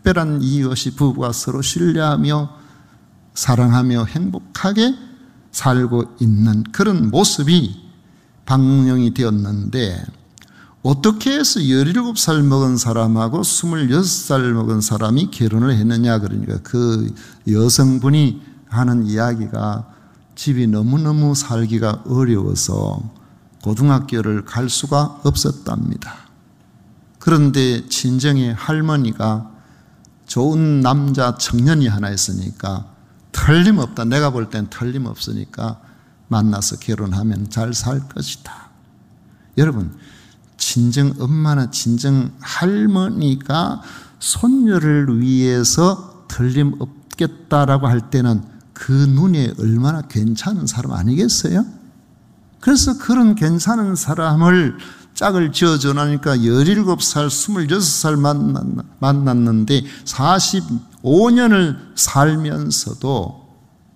특별한 이것이 부부가 서로 신뢰하며 사랑하며 행복하게 살고 있는 그런 모습이 방영이 되었는데, 어떻게 해서 17살 먹은 사람하고 26살 먹은 사람이 결혼을 했느냐. 그러니까 그 여성분이 하는 이야기가 집이 너무너무 살기가 어려워서 고등학교를 갈 수가 없었답니다. 그런데 친정의 할머니가 좋은 남자 청년이 하나 있으니까 틀림없다, 내가 볼 땐 틀림없으니까 만나서 결혼하면 잘 살 것이다. 여러분, 친정 엄마나 친정 할머니가 손녀를 위해서 틀림없겠다라고 할 때는 그 눈에 얼마나 괜찮은 사람 아니겠어요? 그래서 그런 괜찮은 사람을 짝을 지어줘 나니까 17살, 26살 만났는데 45년을 살면서도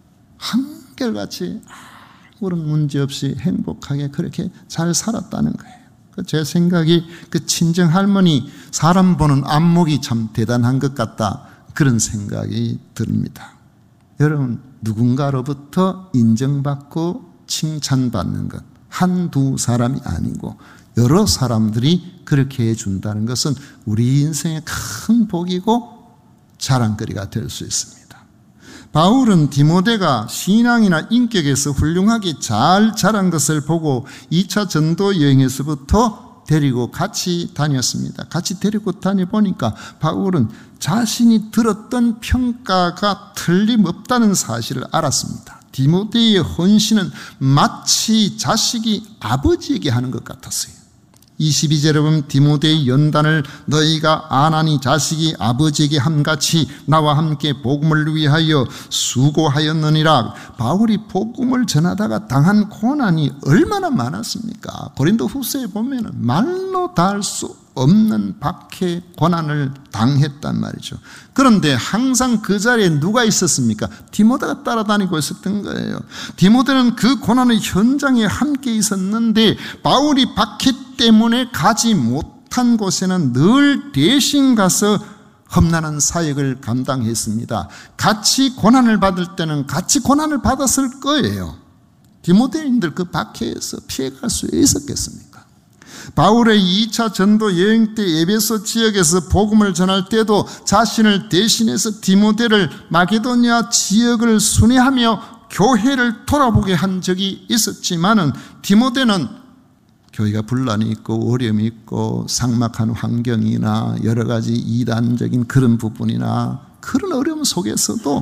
한결같이 아무런 문제 없이 행복하게 그렇게 잘 살았다는 거예요. 제 생각이 그 친정 할머니 사람 보는 안목이 참 대단한 것 같다, 그런 생각이 듭니다. 여러분, 누군가로부터 인정받고 칭찬받는 것 한두 사람이 아니고 여러 사람들이 그렇게 해준다는 것은 우리 인생의 큰 복이고 자랑거리가 될 수 있습니다. 바울은 디모데가 신앙이나 인격에서 훌륭하게 잘 자란 것을 보고 2차 전도 여행에서부터 데리고 같이 다녔습니다. 같이 데리고 다녀보니까 바울은 자신이 들었던 평가가 틀림없다는 사실을 알았습니다. 디모데의 헌신은 마치 자식이 아버지에게 하는 것 같았어요. 22절에 보면 디모데의 연단을 너희가 아나니 자식이 아버지에게 함같이 나와 함께 복음을 위하여 수고하였느니라. 바울이 복음을 전하다가 당한 고난이 얼마나 많았습니까? 고린도 후서에 보면 말로 다 할 수 없는 박해 고난을 당했단 말이죠. 그런데 항상 그 자리에 누가 있었습니까? 디모데가 따라다니고 있었던 거예요. 디모데는 그 고난의 현장에 함께 있었는데 바울이 박해 때문에 가지 못한 곳에는 늘 대신 가서 험난한 사역을 감당했습니다. 같이 고난을 받을 때는 같이 고난을 받았을 거예요. 디모데인들 그 박해에서 피해갈 수 있었겠습니까? 바울의 2차 전도 여행 때 에베소 지역에서 복음을 전할 때도 자신을 대신해서 디모데를 마게도니아 지역을 순회하며 교회를 돌아보게 한 적이 있었지만은 디모데는 교회가 분란이 있고 어려움이 있고 삭막한 환경이나 여러 가지 이단적인 그런 부분이나 그런 어려움 속에서도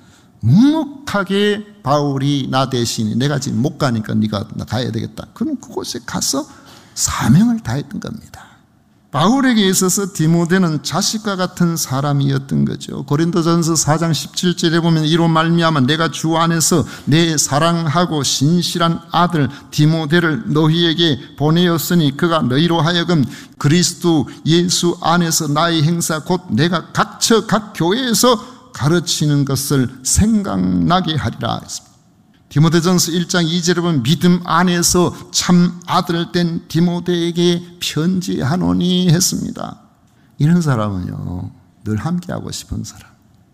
묵묵하게 바울이 나 대신에 내가 지금 못 가니까 네가 가야 되겠다, 그럼 그곳에 가서 사명을 다했던 겁니다. 바울에게 있어서 디모데는 자식과 같은 사람이었던 거죠. 고린도전서 4장 17절에 보면 이로 말미암아 내가 주 안에서 내 사랑하고 신실한 아들 디모데를 너희에게 보내었으니 그가 너희로 하여금 그리스도 예수 안에서 나의 행사 곧 내가 각처 각 교회에서 가르치는 것을 생각나게 하리라 했습니다. 디모데전서 1장 2절에 보면 믿음 안에서 참 아들 된 디모데에게 편지하노니 했습니다. 이런 사람은요, 늘 함께하고 싶은 사람.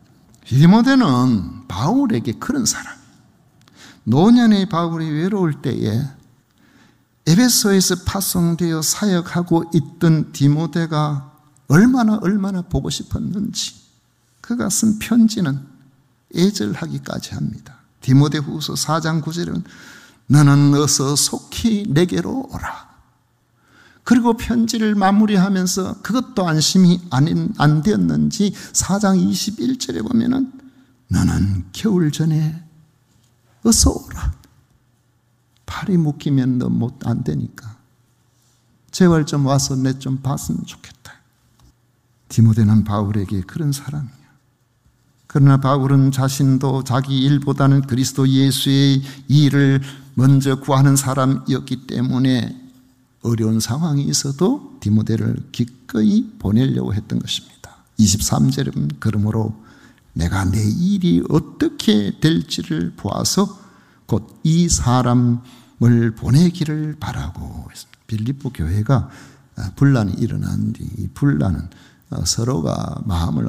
디모데는 바울에게 그런 사람. 노년의 바울이 외로울 때에 에베소에서 파송되어 사역하고 있던 디모데가 얼마나 보고 싶었는지 그가 쓴 편지는 애절하기까지 합니다. 디모데후서 4장 9절은 너는 어서 속히 내게로 오라. 그리고 편지를 마무리하면서 그것도 안심이 안 되었는지 4장 21절에 보면은 너는 겨울 전에 어서 오라. 팔이 묶이면 너 못 안 되니까 제발 좀 와서 내 좀 봤으면 좋겠다. 디모데는 바울에게 그런 사람이에요. 그러나 바울은 자신도 자기 일보다는 그리스도 예수의 일을 먼저 구하는 사람이었기 때문에 어려운 상황이 있어도 디모데를 기꺼이 보내려고 했던 것입니다. 23절에 보면 그러므로 내가 내 일이 어떻게 될지를 보아서 곧 이 사람을 보내기를 바라고 했습니다. 빌립보 교회가 분란이 일어난 뒤 이 분란은 서로가 마음을